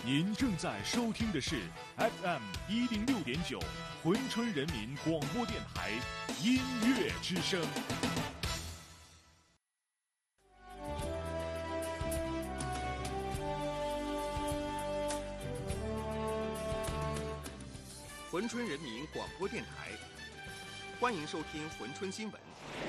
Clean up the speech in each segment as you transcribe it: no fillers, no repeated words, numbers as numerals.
您正在收听的是 FM 106.9珲春人民广播电台音乐之声。 珲春人民广播电台，欢迎收听珲春新闻。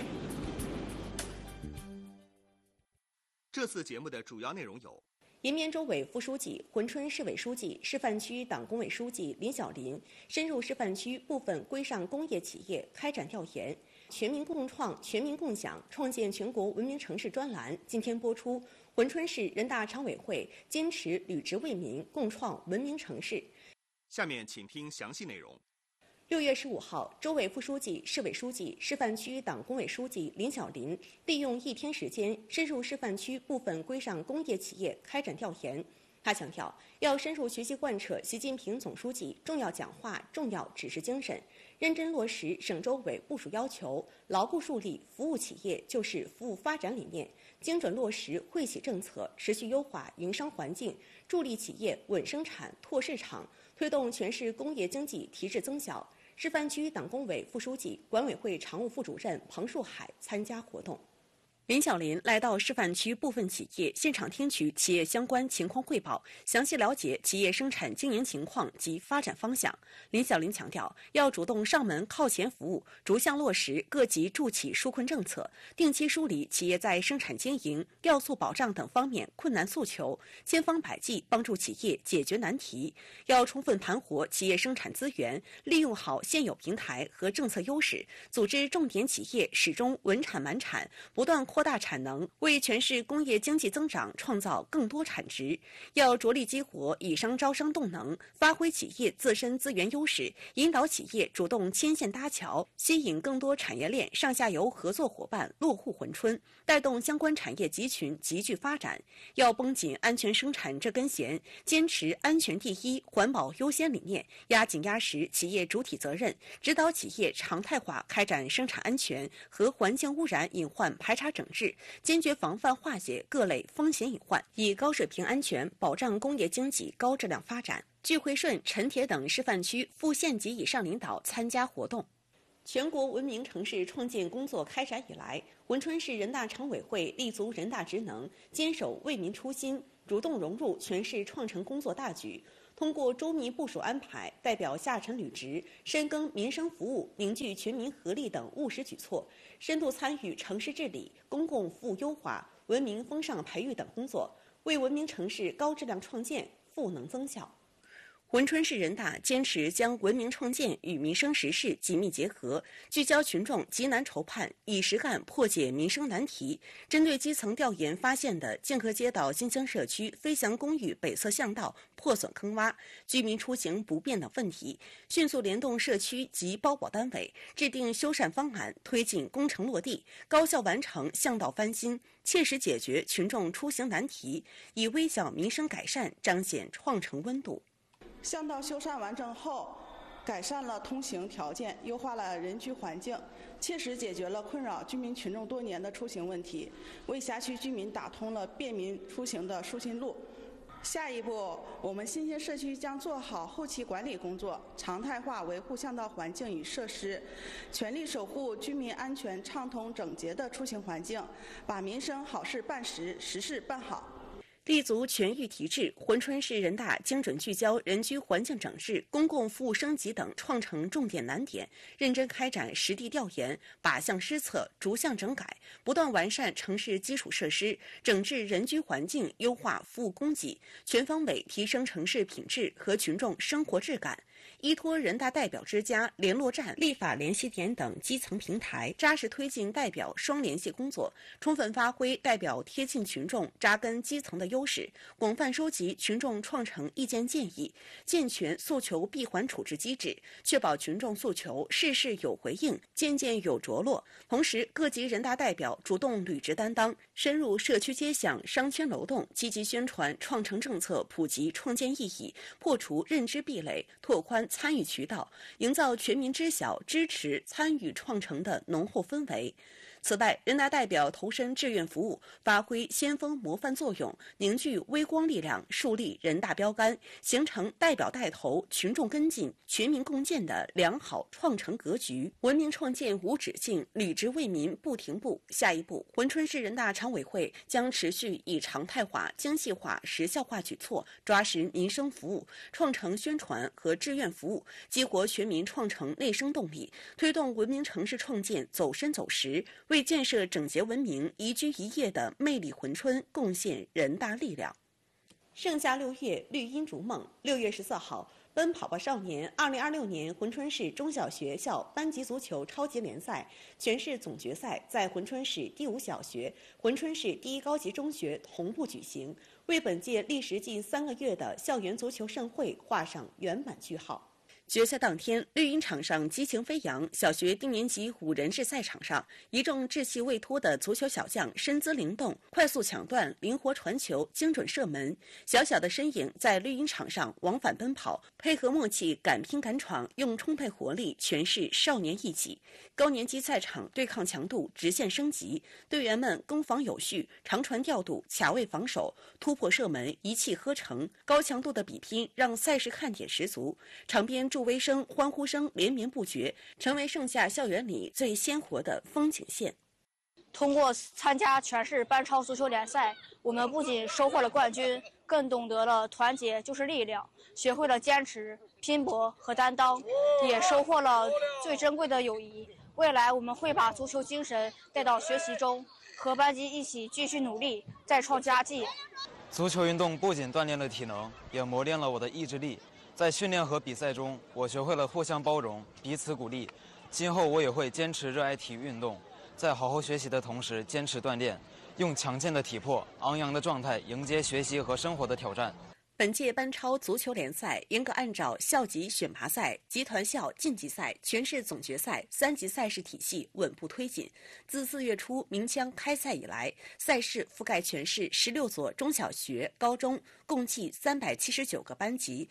这次节目的主要内容有： 延边州委副书记、珲春市委书记、示范区党工委书记林小林深入示范区部分规上工业企业开展调研。全民共创、全民共享，创建全国文明城市专栏今天播出。珲春市人大常委会坚持履职为民，共创文明城市。 下面请听详细内容。 6月15号，州委副书记、市委书记、示范区党工委书记林小林利用1天时间，深入示范区部分规上工业企业开展调研。他强调，要深入学习贯彻习近平总书记重要讲话、重要指示精神，认真落实省州委部署要求，牢固树立服务企业就是服务发展理念，精准落实惠企政策，持续优化营商环境，助力企业稳生产、拓市场，推动全市工业经济提质增效。示范区党工委副书记、管委会常务副主任彭树海参加活动。林小林来到示范区部分企业现场，听取企业相关情况汇报，详细了解企业生产经营情况及发展方向。林小林强调，要主动上门靠前服务，逐项落实各级助企纾困政策，定期梳理企业在生产经营、要素保障等方面困难诉求，千方百计帮助企业解决难题。要充分盘活企业生产资源，利用好现有平台和政策优势，组织重点企业始终稳产满产，不断扩大产能，为全市工业经济增长创造更多产值。要着力激活以商招商动能，发挥企业自身资源优势，引导企业主动牵线搭桥，吸引更多产业链上下游合作伙伴落户珲春，带动相关产业集群集聚发展。要绷紧安全生产这根弦，坚持安全第一、环保优先理念，压紧压实企业主体责任，指导企业常态化开展生产安全和环境污染隐患排查整治，坚决防范化解各类风险隐患，以高水平安全保障工业经济高质量发展。聚会顺、陈铁等示范区副县级以上领导参加活动。全国文明城市创建工作开展以来，珲春市人大常委会立足人大职能，坚守为民初心，主动融入全市创城工作大局，通过周密部署安排，代表下沉履职，深耕民生服务，凝聚全民合力等务实举措，深度参与城市治理、公共服务优化、文明风尚培育等工作，为文明城市高质量创建赋能增效。珲春市人大坚持将文明创建与民生实事紧密结合，聚焦群众急难愁盼，以实干破解民生难题。针对基层调研发现的剑河街道新兴社区飞翔公寓北侧巷道破损坑洼、居民出行不便等问题，迅速联动社区及包保单位，制定修缮方案，推进工程落地，高效完成巷道翻新，切实解决群众出行难题，以微小民生改善彰显创城温度。 巷道修缮完成后，改善了通行条件，优化了人居环境，切实解决了困扰居民群众多年的出行问题，为辖区居民打通了便民出行的疏浚路。下一步，我们新兴社区将做好后期管理工作，常态化维护巷道环境与设施，全力守护居民安全畅通整洁的出行环境，把民生好事办实，实事办好。 立足全域提质，珲春市人大精准聚焦人居环境整治、公共服务升级等创城重点难点，认真开展实地调研，靶向施策，逐项整改，不断完善城市基础设施，整治人居环境，优化服务供给，全方位提升城市品质和群众生活质感。依托人大代表之家、联络站、立法联系点等基层平台，扎实推进代表双联系工作，充分发挥代表贴近群众、扎根基层的优势，广泛收集群众创城意见建议，健全诉求闭环处置机制，确保群众诉求事事有回应、件件有着落。同时，各级人大代表主动履职担当，深入社区街巷、商圈楼栋，积极宣传创城政策普及创建意义，破除认知壁垒，拓宽参与渠道，营造全民知晓、支持、参与创城的浓厚氛围。 此外，人大代表投身志愿服务，发挥先锋模范作用，凝聚微光力量，树立人大标杆，形成代表带头、群众跟进、全民共建的良好创成格局。文明创建无止境，履职为民不停步。下一步，珲春市人大常委会将持续以常态化、精细化、时效化举措，抓实民生服务、创城宣传和志愿服务，激活全民创城内生动力，推动文明城市创建走深走实，为建设整洁文明、宜居宜业的魅力珲春贡献人大力量。盛夏6月，绿荫逐梦。6月14号，奔跑吧少年2026年珲春市中小学校班级足球超级联赛全市总决赛在珲春市第5小学、珲春市第1高级中学同步举行，为本届历时近3个月的校园足球盛会画上圆满句号。决赛当天，绿茵场上激情飞扬。小学低年级5人制赛场上，一众志气未脱的足球小将身姿灵动，快速抢断，灵活传球，精准射门。小小的身影在绿茵场上往返奔跑，配合默契，敢拼敢闯，用充沛活力诠释少年义气。高年级赛场对抗强度直线升级，队员们攻防有序，长传调度，卡位防守，突破射门，一气呵成。高强度的比拼让赛事看点十足，场边助威声、欢呼声连绵不绝，成为盛夏校园里最鲜活的风景线。 通过参加全市班超足球联赛，我们不仅收获了冠军，更懂得了团结就是力量，学会了坚持、拼搏和担当，也收获了最珍贵的友谊。未来我们会把足球精神带到学习中，和班级一起继续努力，再创佳绩。 足球运动不仅锻炼了体能，也磨练了我的意志力。在训练和比赛中，我学会了互相包容、彼此鼓励。今后我也会坚持热爱体育运动，在好好学习的同时坚持锻炼，用强健的体魄、昂扬的状态迎接学习和生活的挑战。 本届班超足球联赛严格按照校级选拔赛、集团校晋级赛、全市总决赛3级赛事体系稳步推进。自4月初鸣枪开赛以来，赛事覆盖全市16所中小学、高中，共计379个班级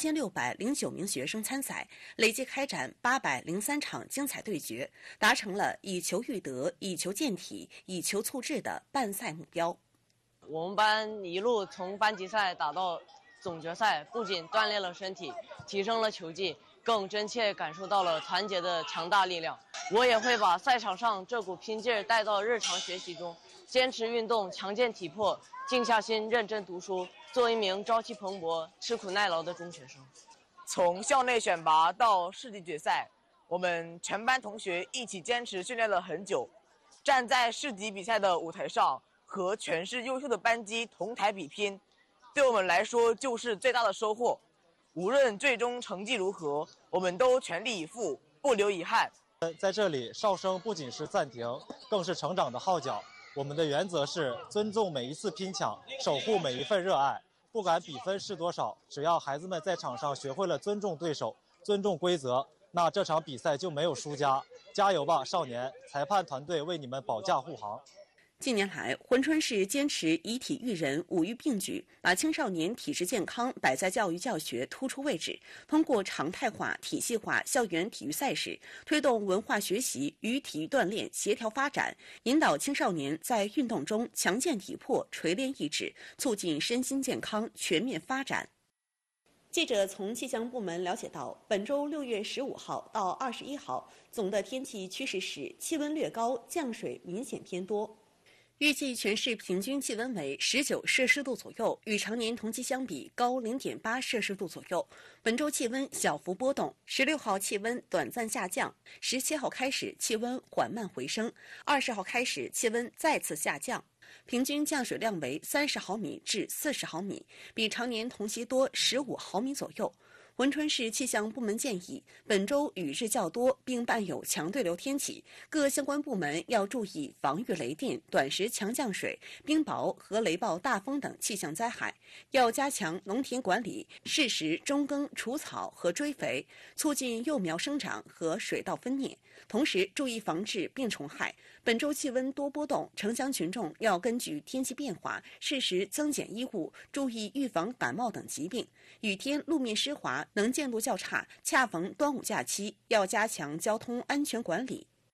，3609名学生参赛，累计开展803场精彩对决，达成了以球育德、以球健体、以球促智的办赛目标。 我们班一路从班级赛打到总决赛，不仅锻炼了身体，提升了球技，更真切感受到了团结的强大力量。我也会把赛场上这股拼劲儿带到日常学习中，坚持运动，强健体魄，静下心认真读书，做一名朝气蓬勃、吃苦耐劳的中学生。 从校内选拔到市级决赛，我们全班同学一起坚持训练了很久，站在市级比赛的舞台上，和全市优秀的班级同台比拼，对我们来说就是最大的收获。无论最终成绩如何，我们都全力以赴，不留遗憾。 在这里，哨声不仅是暂停，更是成长的号角。我们的原则是尊重每一次拼抢，守护每一份热爱。不管比分是多少，只要孩子们在场上学会了尊重对手、尊重规则，那这场比赛就没有输家。加油吧，少年！裁判团队为你们保驾护航。 近年来，珲春市坚持以体育人、五育并举，把青少年体质健康摆在教育教学突出位置。通过常态化、体系化校园体育赛事，推动文化学习与体育锻炼协调发展，引导青少年在运动中强健体魄、锤炼意志，促进身心健康全面发展。记者从气象部门了解到，本周6月15号到21号，总的天气趋势是气温略高，降水明显偏多。预计全市平均气温为19摄氏度左右，与常年同期相比高0.8摄氏度左右。本周气温小幅波动，16号气温短暂下降，17号开始气温缓慢回升，20号开始气温再次下降。平均降水量为30毫米至40毫米，比常年同期多15毫米左右。珲春市气象部门建议，本周雨势较多，并伴有强对流天气，各相关部门要注意防御雷电、短时强降水、冰雹和雷暴大风等气象灾害，要加强农田管理，适时中耕除草和追肥，促进幼苗生长和水稻分蘖，同时注意防治病虫害。本周气温多波动，城乡群众要根据天气变化，适时增减衣物，注意预防感冒等疾病。雨天路面湿滑，能见度较差，恰逢端午假期，要加强交通安全管理。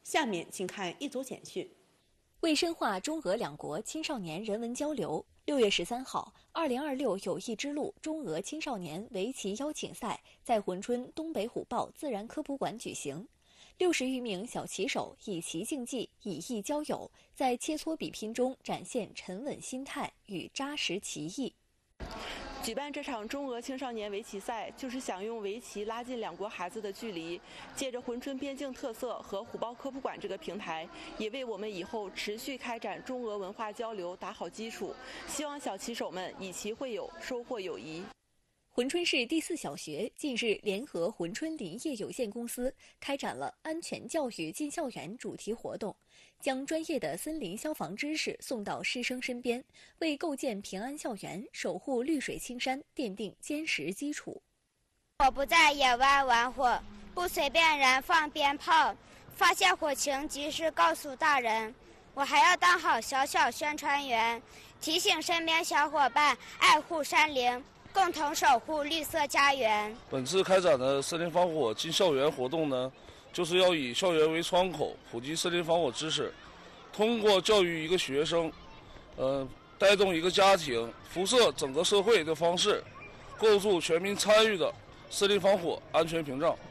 下面请看一组简讯。 为深化中俄两国青少年人文交流，6月13号，2026友谊之路中俄青少年围棋邀请赛在珲春东北虎豹自然科普馆举行。60余名小棋手以棋竞技，以艺交友，在切磋比拼中展现沉稳心态与扎实棋艺。 举办这场中俄青少年围棋赛，就是想用围棋拉近两国孩子的距离，借着珲春边境特色和虎豹科普馆这个平台，也为我们以后持续开展中俄文化交流打好基础。希望小棋手们以棋会友，收获友谊。 珲春市第4小学近日联合珲春林业有限公司开展了安全教育进校园主题活动，将专业的森林消防知识送到师生身边，为构建平安校园、守护绿水青山奠定坚实基础。 我不在野外玩火，不随便燃放鞭炮，发现火情及时告诉大人。我还要当好小宣传员，提醒身边小伙伴爱护山林，共同守护绿色家园。 本次开展的森林防火进校园活动呢，就是要以校园为窗口，普及森林防火知识，通过教育一个学生，带动一个家庭，辐射整个社会的方式，构筑全民参与的森林防火安全屏障。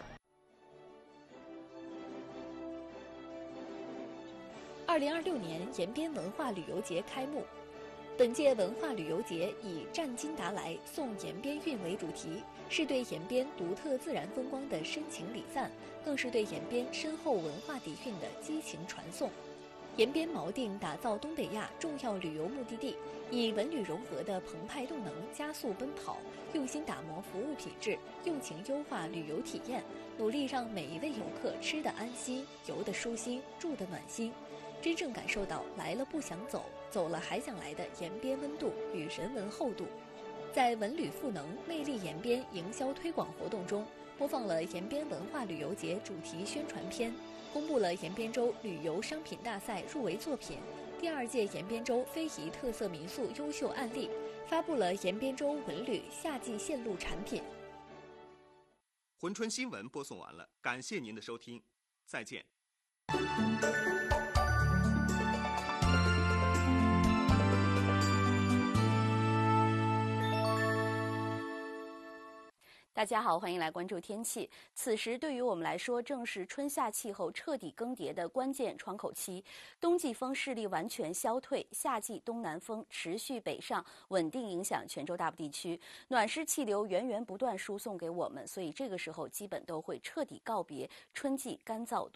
2026年延边文化旅游节开幕。本届文化旅游节以战金达来送延边韵为主题，是对延边独特自然风光的深情礼赞，更是对延边深厚文化底蕴的激情传颂。延边锚定打造东北亚重要旅游目的地，以文旅融合的澎湃动能加速奔跑，用心打磨服务品质，用情优化旅游体验，努力让每一位游客吃得安心，游得舒心，住得暖心。真正感受到来了不想走，走了还想来的延边温度与人文厚度。在文旅赋能、魅力延边营销推广活动中，播放了延边文化旅游节主题宣传片，公布了延边州旅游商品大赛入围作品、第2届延边州非遗特色民宿优秀案例，发布了延边州文旅夏季线路产品。 珲春新闻播送完了，感谢您的收听，再见。 大家好，欢迎来关注天气。此时对于我们来说，正是春夏气候彻底更迭的关键窗口期。冬季风势力完全消退，夏季东南风持续北上，稳定影响泉州大部地区。暖湿气流源源不断输送给我们，所以这个时候基本都会彻底告别春季干燥。